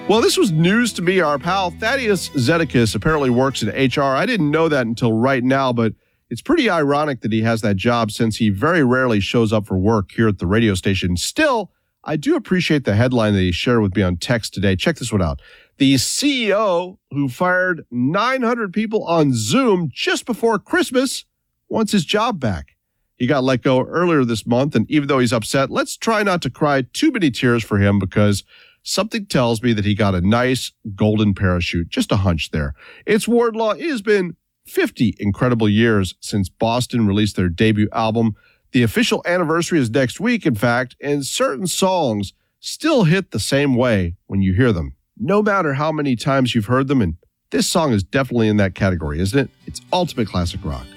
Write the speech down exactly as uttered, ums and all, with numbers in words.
Well, this was news to me. Our pal Thaddeus Zedekiss apparently works in H R. I didn't know that until right now, but it's pretty ironic that he has that job since he very rarely shows up for work here at the radio station. Still, I do appreciate the headline that he shared with me on text today. Check this one out. The C E O who fired nine hundred people on Zoom just before Christmas wants his job back. He got let go earlier this month, and even though he's upset, let's try not to cry too many tears for him because something tells me that he got a nice golden parachute. Just a hunch there. It's Wardlaw. It has been fifty incredible years since Boston released their debut album. The official anniversary is next week, in fact, and certain songs still hit the same way when you hear them, no matter how many times you've heard them. And this song is definitely in that category, isn't it? It's ultimate classic rock.